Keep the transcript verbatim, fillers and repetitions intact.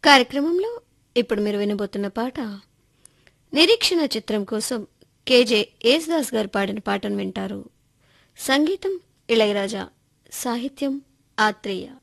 కార్యక్రమంలో ఇప్పుడు మీరు వినబోతున్న పాట నిరీక్షణ చిత్రం కోసం కేజే యేసుదాస్ గారు పాడిన పాటను వింటారు. సంగీతం ఇళయరాజా, సాహిత్యం ఆత్రేయ.